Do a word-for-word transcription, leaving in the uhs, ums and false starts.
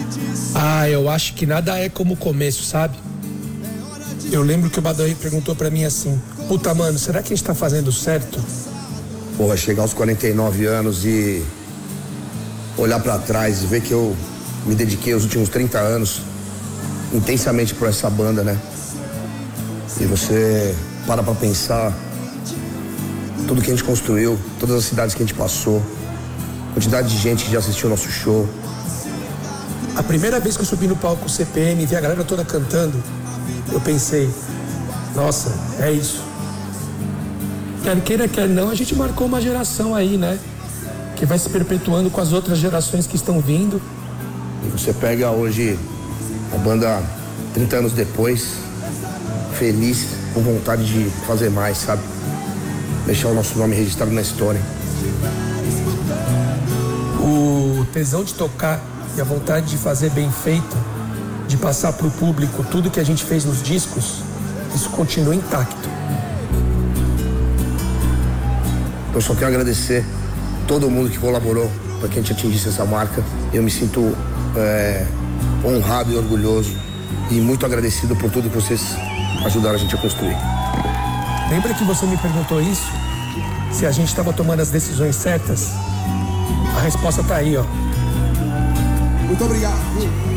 Ah, eu acho que nada é como o começo, sabe? Eu lembro que o Badawi perguntou pra mim assim: puta, mano, será que a gente tá fazendo certo? Porra, chegar aos quarenta e nove anos e olhar pra trás e ver que eu me dediquei os últimos trinta anos intensamente por essa banda, né? E você para pra pensar tudo que a gente construiu, todas as cidades que a gente passou, quantidade de gente que já assistiu ao nosso show. A primeira vez que eu subi no palco C P M e vi a galera toda cantando, eu pensei, nossa, é isso. Quer queira, quer não, a gente marcou uma geração aí, né? Que vai se perpetuando com as outras gerações que estão vindo. E você pega hoje a banda trinta anos depois, feliz, com vontade de fazer mais, sabe? Deixar o nosso nome registrado na história. O tesão de tocar e a vontade de fazer bem feito, de passar pro público tudo que a gente fez nos discos, isso continua intacto. Eu só quero agradecer todo mundo que colaborou para que a gente atingisse essa marca. Eu me sinto é, honrado e orgulhoso e muito agradecido por tudo que vocês ajudaram a gente a construir. Lembra que você me perguntou isso? Se a gente estava tomando as decisões certas? A resposta tá aí, ó. Muito obrigado.